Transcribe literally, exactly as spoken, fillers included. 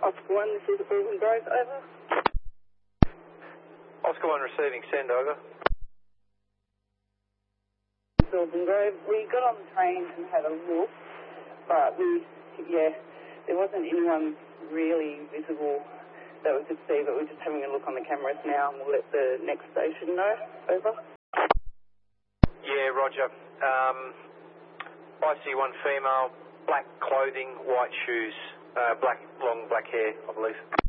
Oscar one, this is Baldwin Grove, over. Oscar one receiving, send over. Baldwin Grove, we got on the train and had a look, but we, yeah, there wasn't anyone really visible that we could see, but we're just having a look on the cameras now and we'll let the next station know, over. Yeah, roger. Um, I see one female, black clothing, white shoes, uh, black, long black hair, I believe.